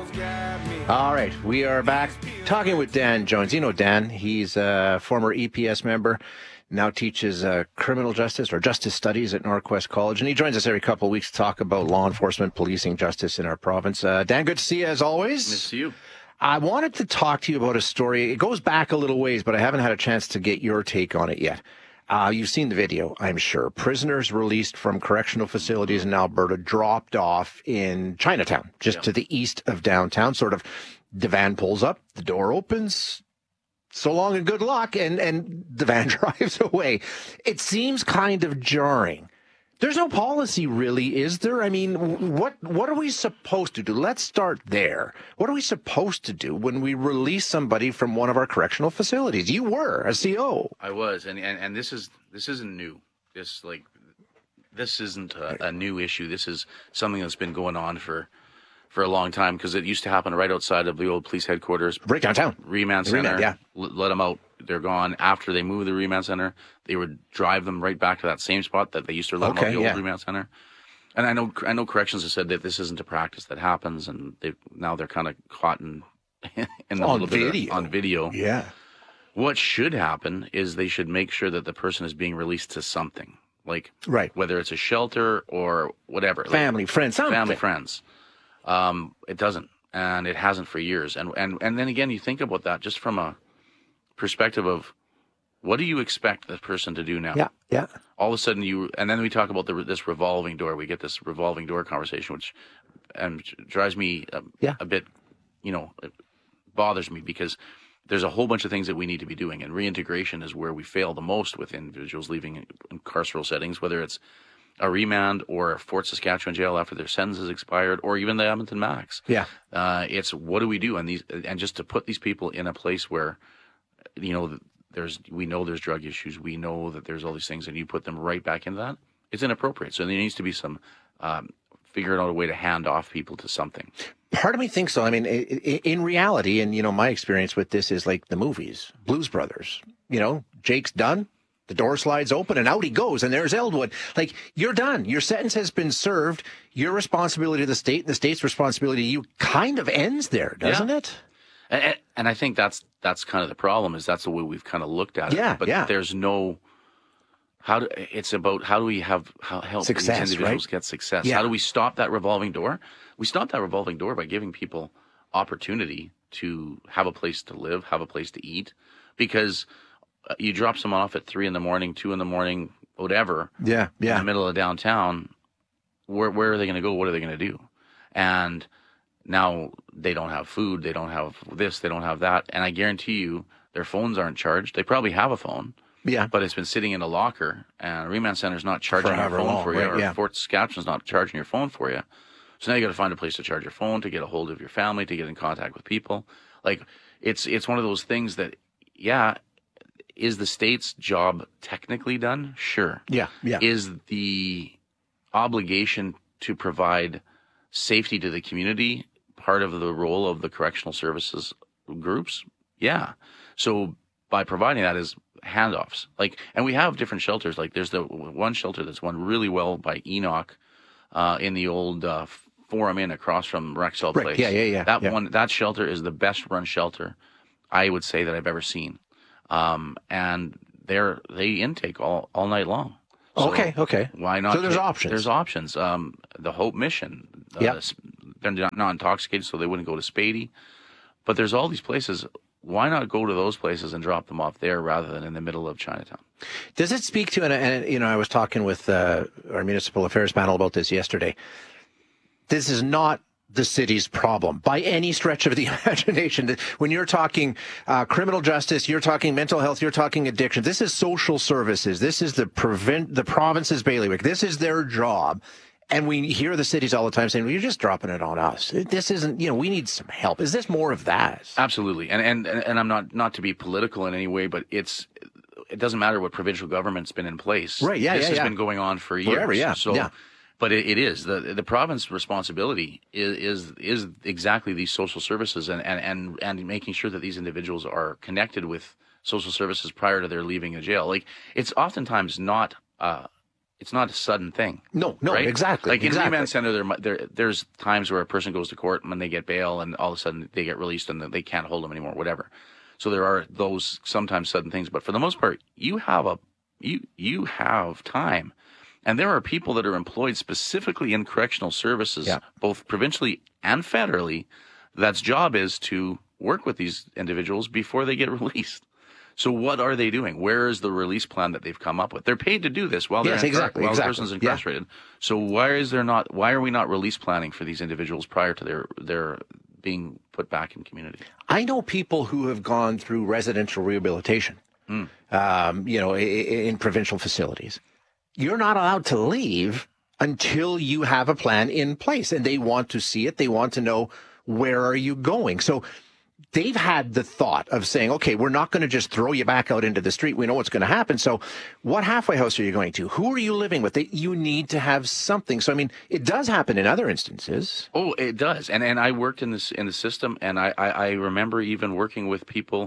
All right, we are back talking with Dan Jones. You know Dan, he's a former EPS member, now teaches criminal justice or justice studies at Norquest College, and he joins us every couple of weeks to talk about law enforcement, policing, justice in our province. Dan, good to see you as always. Good to see you. I wanted to talk to you about a story. It goes back a little ways, but I haven't had a chance to get your take on it yet. You've seen the video, I'm sure. Prisoners released from correctional facilities in Alberta dropped off in Chinatown, just to the east of downtown. Sort of, the van pulls up, the door opens, so long and good luck, and the van drives away. It seems kind of jarring. There's no policy, really, is there? I mean, what are we supposed to do? Let's start there. What are we supposed to do when we release somebody from one of our correctional facilities? You were a CO. I was, and this isn't new. This isn't a new issue. This is something that's been going on for a long time, because it used to happen right outside of the old police headquarters. Right downtown. Remand center. Remand, yeah. Let them out. They're gone. After they move the remand center, they would drive them right back to that same spot that they used to let them out the old remand center. And I know corrections have said that this isn't a practice that happens, and now they're kind of caught in on video. Yeah. What should happen is they should make sure that the person is being released to something, like whether it's a shelter or whatever, family, friends, something. Family, friends. It doesn't, and it hasn't for years. And then again, you think about that just from a perspective of, what do you expect the person to do now? Yeah. All of a sudden and then we talk about this revolving door. We get this revolving door conversation, which drives me a bit, it bothers me, because there's a whole bunch of things that we need to be doing, and reintegration is where we fail the most with individuals leaving in carceral settings, whether it's a remand or a Fort Saskatchewan jail after their sentence is expired, or even the Edmonton Max. Yeah. It's what do we do? And just to put these people in a place where, we know there's drug issues, we know that there's all these things, and you put them right back into that, it's inappropriate. So there needs to be some figuring out a way to hand off people to something. Part of me thinks so. I mean, in reality, and my experience with this is like the movies, Blues Brothers. Jake's done. The door slides open and out he goes, and there's Eldwood. Like, you're done. Your sentence has been served. Your responsibility to the state and the state's responsibility to you kind of ends there, doesn't it? And I think that's kind of the problem, is that's the way we've kind of looked at it. But there's no it's about how do we help success, these individuals get success? Yeah. How do we stop that revolving door? We stop that revolving door by giving people opportunity to have a place to live, have a place to eat, because you drop someone off at 3 a.m, 2 a.m, whatever. Yeah. In the middle of downtown. Where are they going to go? What are they going to do? And now they don't have food. They don't have this. They don't have that. And I guarantee you, their phones aren't charged. They probably have a phone. Yeah. But it's been sitting in a locker, and Remand Center's not charging your phone for you, or Fort Saskatchewan's not charging your phone for you. So now you got to find a place to charge your phone, to get a hold of your family, to get in contact with people. Like, it's one of those things that, is the state's job technically done? Sure. Yeah. Is the obligation to provide safety to the community part of the role of the correctional services groups? Yeah. So by providing that is handoffs. And we have different shelters. Like, there's the one shelter that's run really well by Enoch in the old Forum Inn across from Rexall Place. Yeah. That shelter is the best run shelter I would say that I've ever seen. And they intake all night long. So okay. Why not? So there's options. There's options. The Hope Mission. They're not intoxicated, so they wouldn't go to Spady. But there's all these places. Why not go to those places and drop them off there rather than in the middle of Chinatown? Does it speak to, and I was talking with our municipal affairs panel about this yesterday. This is not the city's problem by any stretch of the imagination. When you're talking criminal justice, you're talking mental health, you're talking addiction. This is social services. This is the province's bailiwick. This is their job. And we hear the cities all the time saying, well, you're just dropping it on us. This isn't, we need some help. Is this more of that? Absolutely. And I'm not to be political in any way, but it doesn't matter what provincial government's been in place. Right. This has been going on for years. Forever, So, but it is the province's responsibility is exactly these social services and making sure that these individuals are connected with social services prior to their leaving the jail. Like, it's oftentimes not it's not a sudden thing. No, right? exactly. Like in exactly. remand center, there's times where a person goes to court and when they get bail and all of a sudden they get released and they can't hold them anymore, whatever. So there are those sometimes sudden things, but for the most part, you have time. And there are people that are employed specifically in correctional services, both provincially and federally, that's job is to work with these individuals before they get released. So what are they doing? Where is the release plan that they've come up with? They're paid to do this while they're the person's incarcerated. So why are we not release planning for these individuals prior to their being put back in community? I know people who have gone through residential rehabilitation, in provincial facilities. You're not allowed to leave until you have a plan in place, and they want to see it. They want to know, where are you going? So they've had the thought of saying, okay, we're not going to just throw you back out into the street. We know what's going to happen. So what halfway house are you going to? Who are you living with? You need to have something. So, I mean, it does happen in other instances. Oh, it does. And I worked in the system, and I remember even working with people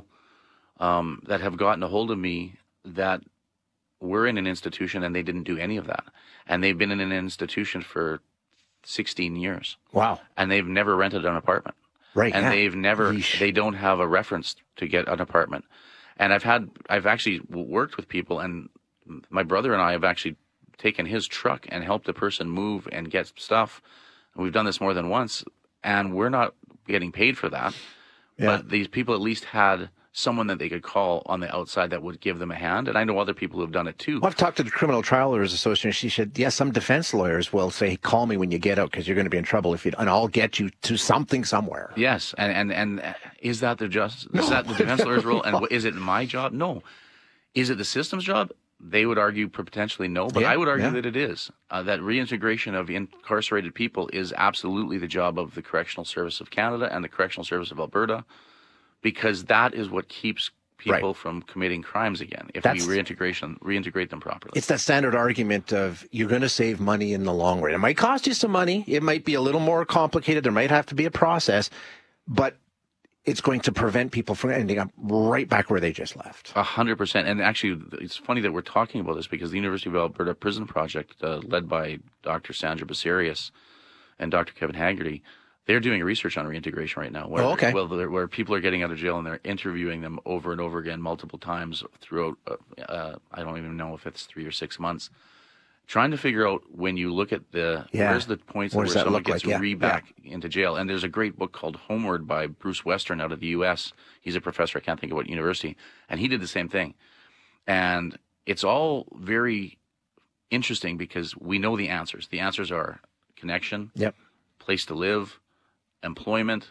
that have gotten a hold of me that were in an institution and they didn't do any of that. And they've been in an institution for 16 years. Wow. And they've never rented an apartment. Right. And they don't have a reference to get an apartment. And I've actually worked with people, and my brother and I have actually taken his truck and helped a person move and get stuff. And we've done this more than once, and we're not getting paid for that. Yeah. But these people at least had someone that they could call on the outside that would give them a hand. And I know other people who've done it too. Well, I've talked to the Criminal Trial Lawyers Association. She said, yes, some defense lawyers will say, call me when you get out because you're going to be in trouble and I'll get you to something somewhere. Yes. And is that is that the defense lawyer's role? No. And is it my job? No. Is it the system's job? They would argue potentially no, but I would argue that it is. That reintegration of incarcerated people is absolutely the job of the Correctional Service of Canada and the Correctional Service of Alberta, because that is what keeps people from committing crimes again, if we reintegrate them properly. It's that standard argument of you're going to save money in the long run. It might cost you some money. It might be a little more complicated. There might have to be a process, but it's going to prevent people from ending up right back where they just left. 100%. And actually, it's funny that we're talking about this because the University of Alberta Prison Project, led by Dr. Sandra Basarius and Dr. Kevin Haggerty, they're doing research on reintegration right now. Where people are getting out of jail and they're interviewing them over and over again multiple times throughout, I don't even know if it's 3 or 6 months, trying to figure out when you look at where's the points where someone gets back into jail. And there's a great book called Homeward by Bruce Western out of the U.S. He's a professor, I can't think of what university, and he did the same thing. And it's all very interesting because we know the answers. The answers are connection, place to live, employment,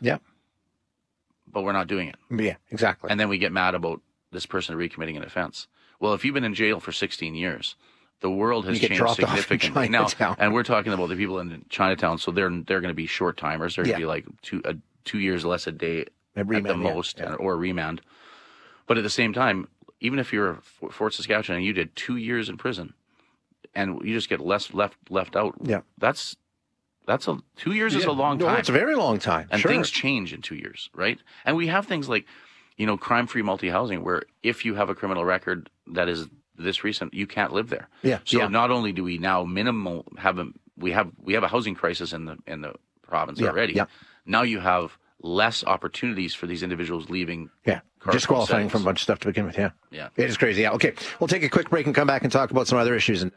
but we're not doing it. Yeah, exactly. And then we get mad about this person recommitting an offense. Well, if you've been in jail for 16 years, the world has changed significantly now. And we're talking about the people in Chinatown, so they're going to be short timers. They're going to be like 2 years less a day at the most, or remand. But at the same time, even if you're Fort Saskatchewan and you did 2 years in prison, and you just get left out, that's 2 years is a long time. No, it's a very long time. And things change in 2 years, right? And we have things like, crime-free multi-housing, where if you have a criminal record that is this recent, you can't live there. So not only do we now we have a housing crisis in the province already. Now you have less opportunities for these individuals leaving. Disqualifying from a bunch of stuff to begin with. Yeah. It is crazy. Okay, we'll take a quick break and come back and talk about some other issues.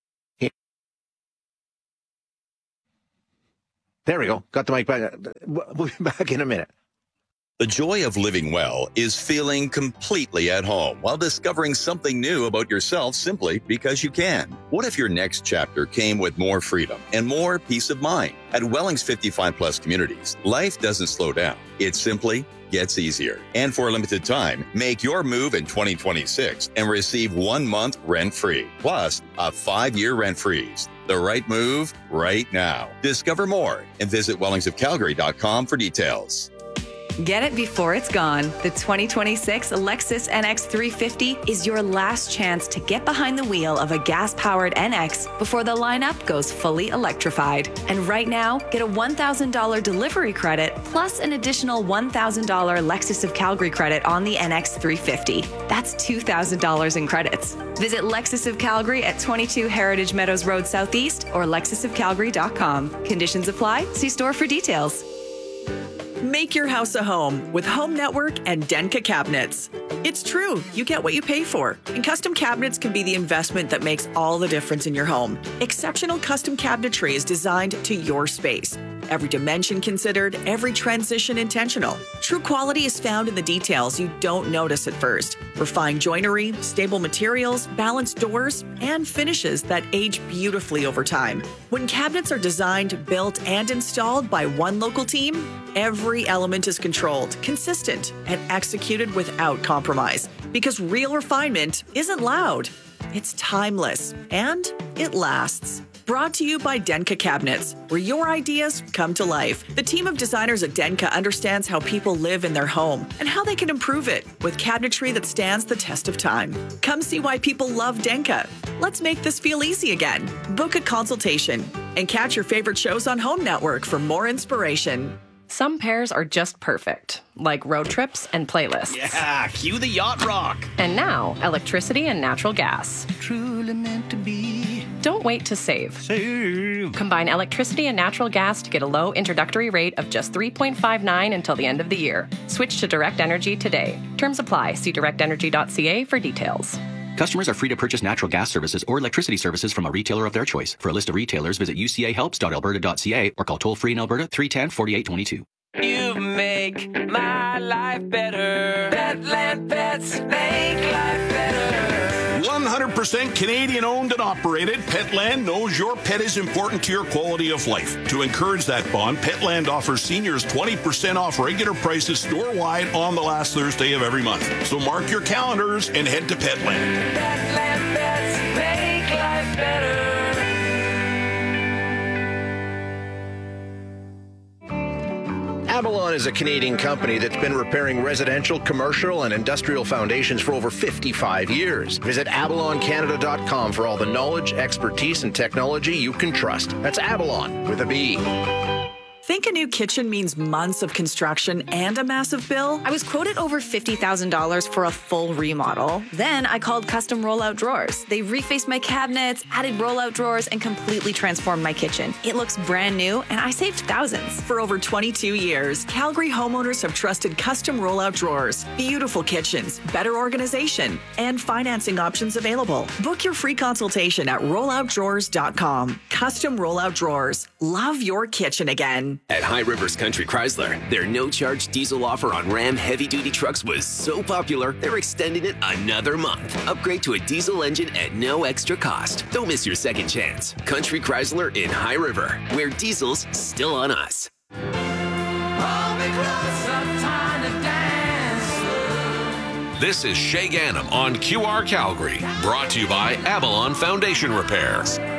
There we go. Got the mic back. We'll be back in a minute. The joy of living well is feeling completely at home while discovering something new about yourself simply because you can. What if your next chapter came with more freedom and more peace of mind? At Wellings 55 Plus Communities, life doesn't slow down. It simply gets easier. And for a limited time, make your move in 2026 and receive 1 month rent-free, plus a 5-year rent freeze. The right move right now. Discover more and visit wellingsofcalgary.com for details. Get it before it's gone. The 2026 Lexus NX 350 is your last chance to get behind the wheel of a gas-powered NX before the lineup goes fully electrified. And right now, get a $1,000 delivery credit plus an additional $1,000 Lexus of Calgary credit on the NX 350. That's $2,000 in credits. Visit Lexus of Calgary at 22 Heritage Meadows Road Southeast or lexusofcalgary.com. Conditions apply. See store for details. Make your house a home with Home Network and Denka Cabinets. It's true, you get what you pay for. And custom cabinets can be the investment that makes all the difference in your home. Exceptional custom cabinetry is designed to your space. Every dimension considered, every transition intentional. True quality is found in the details you don't notice at first. Refined joinery, stable materials, balanced doors, and finishes that age beautifully over time. When cabinets are designed, built, and installed by one local team, every element is controlled, consistent, and executed without compromise. Because real refinement isn't loud, it's timeless, and it lasts. Brought to you by Denka Cabinets, where your ideas come to life. The team of designers at Denka understands how people live in their home and how they can improve it with cabinetry that stands the test of time. Come see why people love Denka. Let's make this feel easy again. Book a consultation and catch your favorite shows on Home Network for more inspiration. Some pairs are just perfect, like road trips and playlists. Yeah, cue the yacht rock. And now, electricity and natural gas. Truly meant to be. Don't wait to save. Combine electricity and natural gas to get a low introductory rate of just $3.59 until the end of the year. Switch to Direct Energy today. Terms apply. See directenergy.ca for details. Customers are free to purchase natural gas services or electricity services from a retailer of their choice. For a list of retailers, visit ucahelps.alberta.ca or call toll-free in Alberta 310-4822. You make my life better. Petland Pets make life better. 100% Canadian owned and operated, Petland knows your pet is important to your quality of life. To encourage that bond, Petland offers seniors 20% off regular prices store-wide on the last Thursday of every month. So mark your calendars and head to Petland. Petland Pets make life better. Avalon is a Canadian company that's been repairing residential, commercial, and industrial foundations for over 55 years. Visit avaloncanada.com for all the knowledge, expertise, and technology you can trust. That's Avalon with a B. Think a new kitchen means months of construction and a massive bill? I was quoted over $50,000 for a full remodel. Then I called Custom Rollout Drawers. They refaced my cabinets, added rollout drawers, and completely transformed my kitchen. It looks brand new, and I saved thousands. For over 22 years, Calgary homeowners have trusted Custom Rollout Drawers. Beautiful kitchens, better organization, and financing options available. Book your free consultation at rolloutdrawers.com. Custom Rollout Drawers. Love your kitchen again. At High Rivers Country Chrysler, their no-charge diesel offer on Ram heavy-duty trucks was so popular, they're extending it another month. Upgrade to a diesel engine at no extra cost. Don't miss your second chance. Country Chrysler in High River, where diesel's still on us. This is Shay Gannam on QR Calgary, brought to you by Avalon Foundation Repair.